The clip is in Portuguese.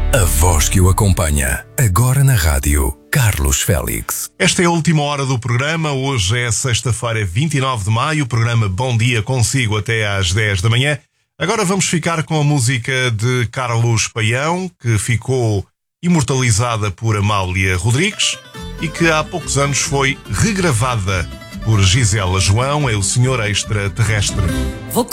A voz que o acompanha, agora na rádio, Carlos Félix. Esta é a última hora do programa. Hoje é sexta-feira, 29 de maio. O programa Bom Dia consigo até às 10 da manhã. Agora vamos ficar com a música de Carlos Paião, que ficou imortalizada por Amália Rodrigues e que há poucos anos foi regravada por Gisela João, é o Senhor Extraterrestre.